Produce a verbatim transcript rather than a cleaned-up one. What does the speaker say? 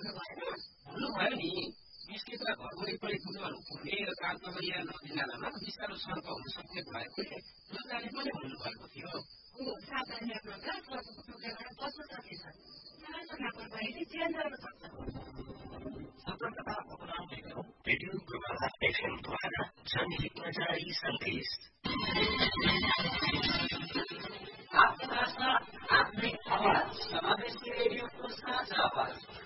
हुनुभयो नि बिस्किटका घर वरिपरि बुटहरू पुग्ने र कान्तवरिया नदी नालामा विषालु सर्प हुन सक्ने भएकोले दुईजनाले पनि भन्नुभएको थियो। सतर्कता अपनाउँदै गरौँ। रेडियो प्रभात एफएमद्वारा जनहितमा जारी सन्देश। आफ्नो भाषा आफ्नै आवाज समावेशी रेडियोको साझा आवाज